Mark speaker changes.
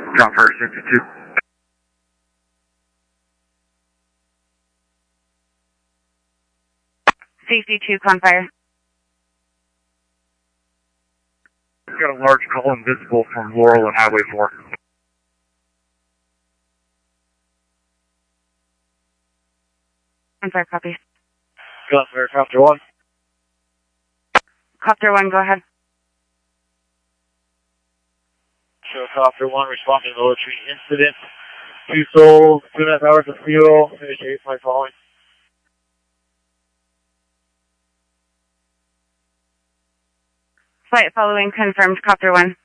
Speaker 1: Chopper 62.
Speaker 2: Safety 2, on fire.
Speaker 1: Got a large column visible from Laurel and Highway 4.
Speaker 2: On fire, copy.
Speaker 1: Gun fire, Copter 1.
Speaker 2: Copter 1, go ahead.
Speaker 1: Show Copter 1 responding to the military incident. 2 souls, 2.5 hours of fuel. Finish 8 flight following.
Speaker 2: Flight following confirmed, Copter 1.